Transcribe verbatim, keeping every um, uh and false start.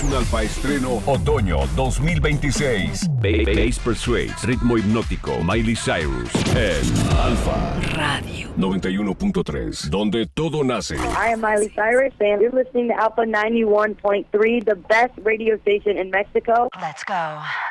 es un alfa estreno otoño dos mil veintiséis. Bass Persuades, ritmo hipnótico, Miley Cyrus en Alfa Radio noventa y uno punto tres, donde todo nace. I am Miley Cyrus, and you're listening to Alpha ninety-one point three, the best radio station in Mexico. Let's go.